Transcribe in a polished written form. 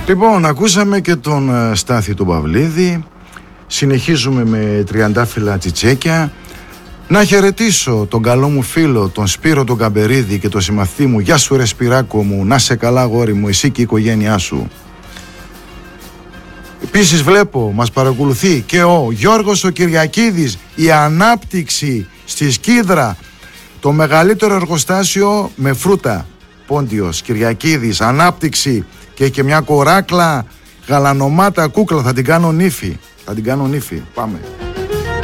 Λοιπόν, ακούσαμε και τον Στάθη τον Παυλίδη. Συνεχίζουμε με τριαντάφυλλα τσιτσέκια. Να χαιρετήσω τον καλό μου φίλο, τον Σπύρο τον Καμπερίδη και τον συμμαθή μου. Γεια σου ρε Σπυράκο μου, να σε καλά γόρι μου, εσύ και η οικογένειά σου. Επίσης βλέπω, μας παρακολουθεί και ο Γιώργος ο Κυριακίδης. Η ανάπτυξη στη Σκίδρα, το μεγαλύτερο εργοστάσιο με φρούτα. Πόντιος, Κυριακίδης, ανάπτυξη και μια κοράκλα, γαλανομάτα κούκλα, θα την κάνω νύφη. Πάμε.